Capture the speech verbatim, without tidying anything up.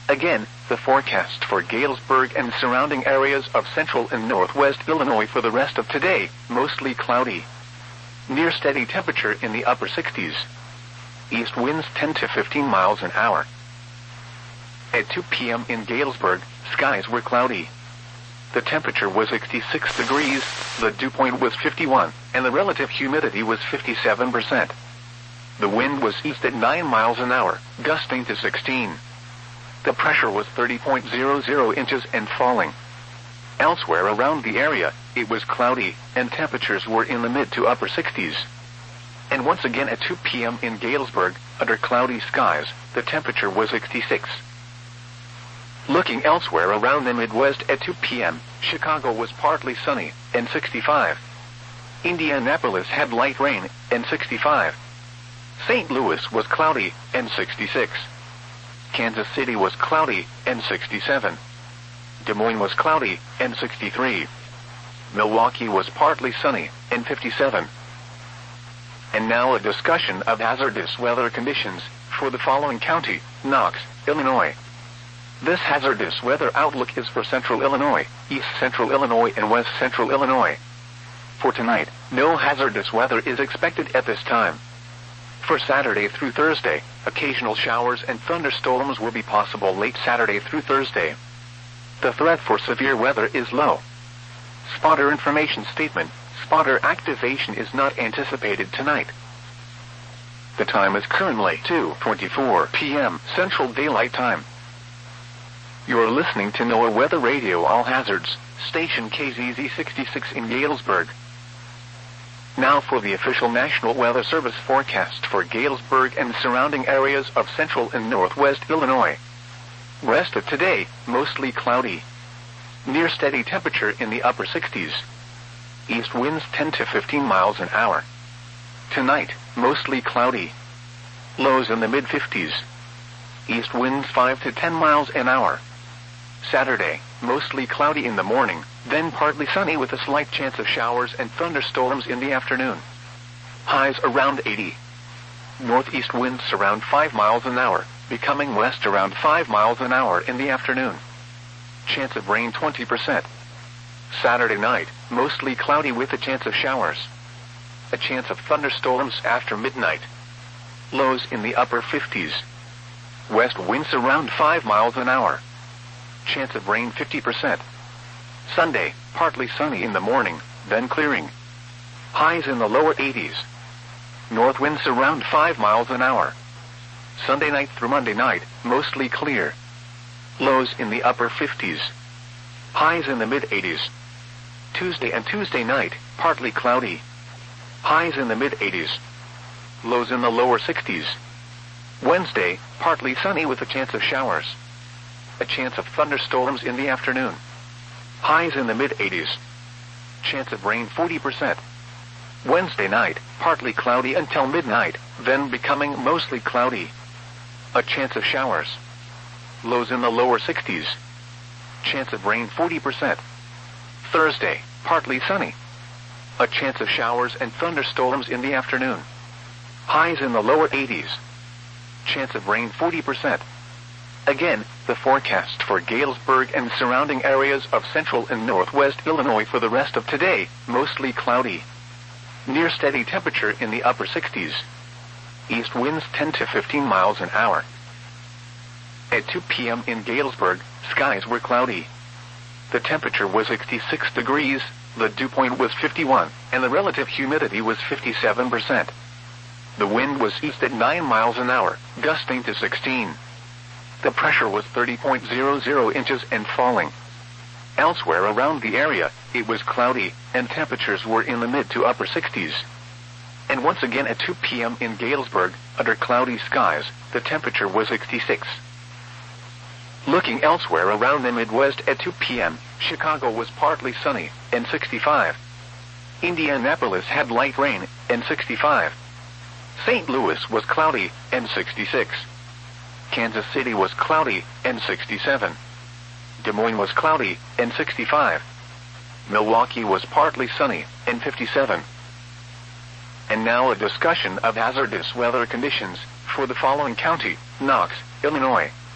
Again, the forecast for Galesburg and surrounding areas of central and northwest Illinois for the rest of today, mostly cloudy. Near steady temperature in the upper sixties. East winds ten to fifteen miles an hour. At two p m in Galesburg, skies were cloudy. The temperature was sixty-six degrees, the dew point was fifty-one, and the relative humidity was fifty-seven percent. The wind was east at nine miles an hour, gusting to sixteen. The pressure was thirty point zero zero inches and falling. Elsewhere around the area, it was cloudy, and temperatures were in the mid to upper sixties. And once again at two p m in Galesburg, under cloudy skies, the temperature was sixty-six. Looking elsewhere around the Midwest at two p m, Chicago was partly sunny, and sixty-five. Indianapolis had light rain, and sixty-five. Saint Louis was cloudy, and sixty-six. Kansas City was cloudy, and sixty-seven. Des Moines was cloudy, and sixty-three. Milwaukee was partly sunny, and fifty-seven. And now a discussion of hazardous weather conditions for the following county, Knox, Illinois. This hazardous weather outlook is for central Illinois, east central Illinois, and west central Illinois. For tonight, no hazardous weather is expected at this time. For Saturday through Thursday, occasional showers and thunderstorms will be possible late Saturday through Thursday. The threat for severe weather is low. Spotter information statement: spotter activation is not anticipated tonight. The time is currently two twenty-four p m Central Daylight Time. You're listening to NOAA Weather Radio All Hazards, station K Z Z sixty-six in Galesburg. Now for the official National Weather Service forecast for Galesburg and surrounding areas of central and northwest Illinois. Rest of today, mostly cloudy. Near steady temperature in the upper sixties. East winds ten to fifteen miles an hour. Tonight, mostly cloudy. Lows in the mid fifties. East winds five to ten miles an hour. Saturday, mostly cloudy in the morning, then partly sunny with a slight chance of showers and thunderstorms in the afternoon. Highs around eighty. Northeast winds around five miles an hour, becoming west around five miles an hour in the afternoon. Chance of rain twenty percent. Saturday night, mostly cloudy with a chance of showers. A chance of thunderstorms after midnight. Lows in the upper fifties. West winds around five miles an hour. Chance of rain fifty percent. Sunday, partly sunny in the morning, then clearing. Highs in the lower eighties. North winds around five miles an hour. Sunday night through Monday night, mostly clear. Lows in the upper fifties. Highs in the mid eighties. Tuesday and Tuesday night, partly cloudy. Highs in the mid eighties. Lows in the lower sixties. Wednesday, partly sunny with a chance of showers. A chance of thunderstorms in the afternoon. Highs in the mid eighties. Chance of rain forty percent. Wednesday night, partly cloudy until midnight, then becoming mostly cloudy. A chance of showers. Lows in the lower sixties. Chance of rain forty percent. Thursday, partly sunny. A chance of showers and thunderstorms in the afternoon. Highs in the lower eighties. Chance of rain forty percent. Again, the forecast for Galesburg and surrounding areas of central and northwest Illinois for the rest of today, mostly cloudy. Near steady temperature in the upper sixties. East winds ten to fifteen miles an hour. At two p m in Galesburg, skies were cloudy. The temperature was sixty-six degrees, the dew point was fifty-one, and the relative humidity was fifty-seven percent. The wind was east at nine miles an hour, gusting to sixteen. The pressure was thirty point zero zero inches and falling. Elsewhere around the area, it was cloudy, and temperatures were in the mid to upper sixties. And once again at two p m in Galesburg, under cloudy skies, the temperature was sixty-six. Looking elsewhere around the Midwest at two p m, Chicago was partly sunny, and sixty-five. Indianapolis had light rain, and sixty-five. Saint Louis was cloudy, and sixty-six. Kansas City was cloudy, and sixty-seven. Des Moines was cloudy, and sixty-five. Milwaukee was partly sunny, and fifty-seven. And now a discussion of hazardous weather conditions for the following county, Knox, Illinois.